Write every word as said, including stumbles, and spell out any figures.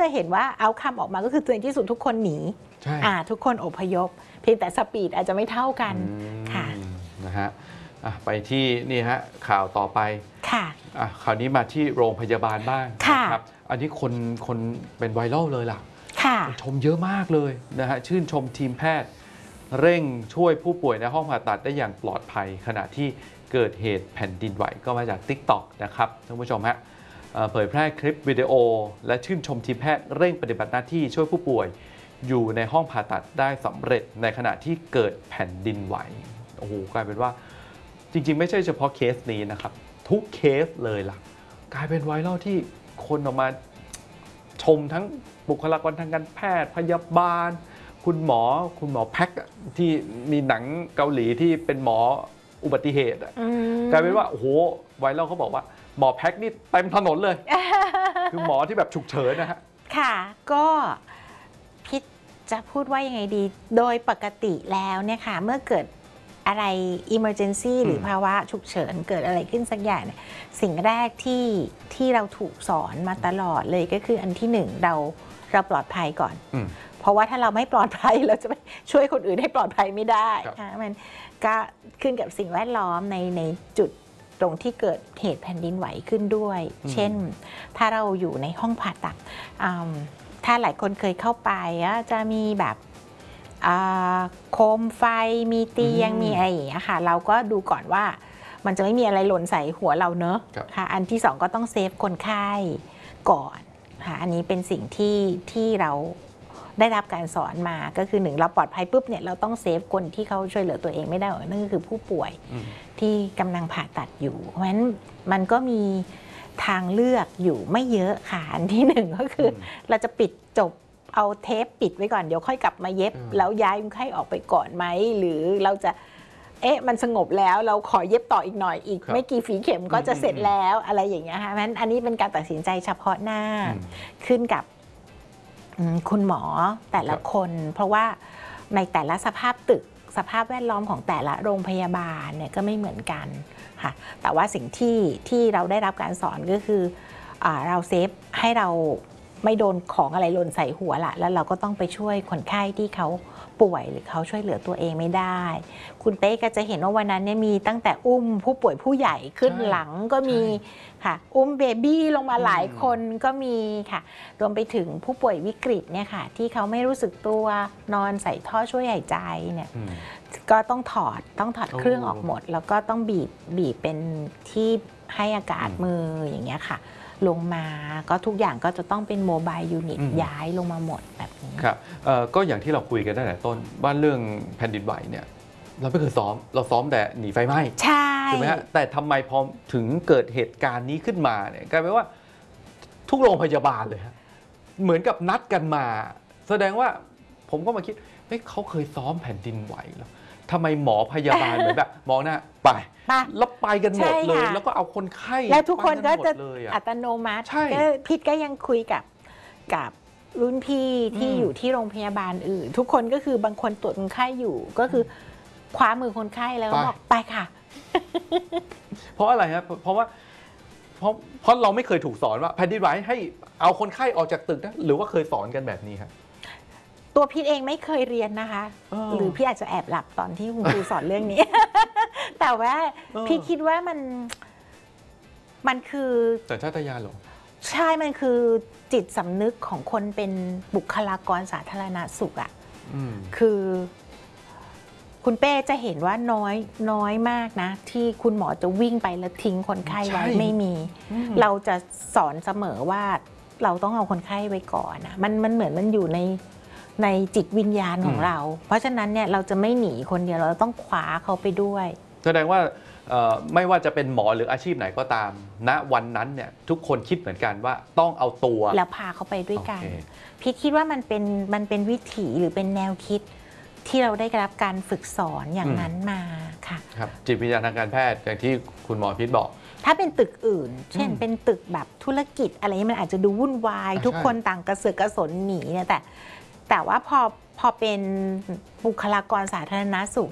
จะเห็นว่าเอาคำออกมาก็คือในที่สุดทุกคนหนีอ่าทุกคนอพยพเพียงแต่สปีดอาจจะไม่เท่ากันค่ะนะฮะไปที่นี่ฮะข่าวต่อไปค่ะข่าวนี้มาที่โรงพยาบาลบ้างนะครับอันนี้คนคนเป็นไวรัลเลยล่ะชมเยอะมากเลยนะฮะชื่นชมทีมแพทย์เร่งช่วยผู้ป่วยในห้องผ่าตัดได้อย่างปลอดภัยขณะที่เกิดเหตุแผ่นดินไหวก็มาจาก ติ๊กต็อก นะครับท่านผู้ชมฮะเผยแพร่คลิปวิดีโอและชื่นชมทีมแพทย์เร่งปฏิบัติหน้าที่ช่วยผู้ป่วยอยู่ในห้องผ่าตัดได้สำเร็จในขณะที่เกิดแผ่นดินไหวโอ้โหกลายเป็นว่าจริงๆไม่ใช่เฉพาะเคสนี้นะครับทุกเคสเลยล่ะกลายเป็นไวรัลที่คนออกมาชมทั้งบุคลากรทางการแพทย์พยาบาลคุณหมอคุณหมอแพ็คที่มีหนังเกาหลีที่เป็นหมออุบัติเหตุกลายเป็นว่าโอ้โหไวรัลเขาบอกว่าหมอแพ็คนี่เต็มถนนเลย คือหมอที่แบบฉุกเฉินนะฮะค่ะก็พิษจะพูดว่ายังไงดีโดยปกติแล้วเนี่ยค่ะเมื่อเกิดอะไร emergency หรือภาวะฉุกเฉินเกิดอะไรขึ้นสักอย่างสิ่งแรกที่ที่เราถูกสอนมาตลอดเลยก็คืออันที่หนึ่งเราเราปลอดภัยก่อนเพราะว่าถ้าเราไม่ปลอดภัยเราจะไปช่วยคนอื่นให้ปลอดภัยไม่ได้มันก็ขึ้นกับสิ่งแวดล้อมในในจุดตรงที่เกิดเหตุแผ่นดินไหวขึ้นด้วยเช่นถ้าเราอยู่ในห้องผ่าตัดถ้าหลายคนเคยเข้าไปจะมีแบบโคมไฟมีเตียงมีอะไรอย่างเงี้ยค่ะเราก็ดูก่อนว่ามันจะไม่มีอะไรหล่นใส่หัวเราเนอะค่ะอันที่สองก็ต้องเซฟคนไข้ก่อนค่ะอันนี้เป็นสิ่งที่ที่เราได้รับการสอนมาก็คือหนึ่งเราปลอดภัยปุ๊บเนี่ยเราต้องเซฟคนที่เขาช่วยเหลือตัวเองไม่ได้นั่นก็คือผู้ป่วยที่กำลังผ่าตัดอยู่เพราะฉะนั้นมันก็มีทางเลือกอยู่ไม่เยอะค่ะอันที่หนึ่งก็คือเราจะปิดจบเอาเทปปิดไว้ก่อนเดี๋ยวค่อยกลับมาเย็บแล้วย้ายคนไข้ออกไปก่อนไหมหรือเราจะเอ๊ะมันสงบแล้วเราขอเย็บต่ออีกหน่อยอีกไม่กี่ฝีเข็มก็จะเสร็จแล้วอะไรอย่างเงี้ยค่ะเพราะฉะนั้นอันนี้เป็นการตัดสินใจเฉพาะหน้าขึ้นกับคุณหมอแต่ละคนเพราะว่าในแต่ละสภาพตึกสภาพแวดล้อมของแต่ละโรงพยาบาลเนี่ยก็ไม่เหมือนกันค่ะแต่ว่าสิ่งที่ที่เราได้รับการสอนก็คือเราเซฟให้เราไม่โดนของอะไรหล่นใส่หัวละแล้วเราก็ต้องไปช่วยคนไข้ที่เขาป่วยหรือเขาช่วยเหลือตัวเองไม่ได้คุณเต้ก็จะเห็นว่าวันนั้นเนี่ยมีตั้งแต่อุ้มผู้ป่วยผู้ใหญ่ขึ้นหลังก็มีค่ะอุ้มเบบี้ลงมาหลายคนก็มีค่ะรวมไปถึงผู้ป่วยวิกฤตเนี่ยค่ะที่เขาไม่รู้สึกตัวนอนใส่ท่อช่วยหายใจเนี่ยก็ต้องถอดต้องถอดเครื่องออกหมดแล้วก็ต้องบีบบีบเป็นที่ให้อากาศมืออย่างเงี้ยค่ะลงมาก็ทุกอย่างก็จะต้องเป็นโมบายยูนิตย้ายลงมาหมดแบบนี้ครับก็อย่างที่เราคุยกันตั้งแต่ต้นว่าเรื่องแผ่นดินไหวเนี่ยเราไม่เคยซ้อมเราซ้อมแต่หนีไฟไหม้ใช่ใช่ไหมฮะแต่ทำไมพอถึงเกิดเหตุการณ์นี้ขึ้นมาเนี่ยกลายเป็นว่าทุกโรงพยาบาลเลยฮะเหมือนกับนัดกันมาแสดงว่าผมก็มาคิดเฮ้ยเขาเคยซ้อมแผ่นดินไหวแล้วทำไมหมอพยาบาลเหมือนแบบมองหน้าไปแล้วไปกันหมดเลยแล้วก็เอาคนไข้แล้วทุกคนก็จะอัตโนมัติพิษก็ยังคุยกับกับรุ่นพี่ที่อยู่ที่โรงพยาบาลอื่นทุกคนก็คือบางคนตรวจคนไข้อยู่ก็คือคว้ามือคนไข้แล้วบอกไปค่ะเพราะอะไรครับเพราะว่าเพราะเพราะเราไม่เคยถูกสอนว่าแผ่นดินไหวให้เอาคนไข้ออกจากตึกนะหรือว่าเคยสอนกันแบบนี้ครับตัวพี่เองไม่เคยเรียนนะคะหรือพี่อาจจะแอบหลับตอนที่คุณครูสอนเรื่องนี้ แต่ว่าพี่คิดว่ามันมันคือสัญชาตญาณหรอใช่มันคือจิตสำนึกของคนเป็นบุคลากรสาธารณสุขอ่ะคือคุณเป้จะเห็นว่าน้อยน้อยมากนะที่คุณหมอจะวิ่งไปแล้วทิ้งคนไข้ไว้ไม่มีเราจะสอนเสมอว่าเราต้องเอาคนไข้ไว้ก่อนนะมันมันเหมือนมันอยู่ในในจิตวิญญาณของเราเพราะฉะนั้นเนี่ยเราจะไม่หนีคนเดียวเราต้องคว้าเขาไปด้วยแสดงว่าไม่ว่าจะเป็นหมอหรืออาชีพไหนก็ตามณวันนั้นเนี่ยทุกคนคิดเหมือนกันว่าต้องเอาตัวแล้วพาเขาไปด้วยกัน okay. พี่คิดว่ามันเป็นมันเป็นวิถีหรือเป็นแนวคิดที่เราได้รับการฝึกสอนอย่างนั้นมาค่ะครับจิตวิญญาณทางการแพทย์อย่างที่คุณหมอพิษบอกถ้าเป็นตึกอื่นเช่นเป็นตึกแบบธุรกิจอะไรนี้มันอาจจะดูวุ่นวายทุกคนต่างกระเสือกกระสนหนีเนี่ยแต่แต่ว่าพอพอเป็นบุคลากรสาธารณสุข